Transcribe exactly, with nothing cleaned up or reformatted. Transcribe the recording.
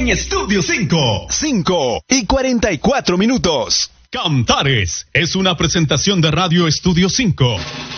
en Estudio cinco. cinco y cuarenta y cuatro minutos. Cantares es una presentación de Radio Estudio cinco.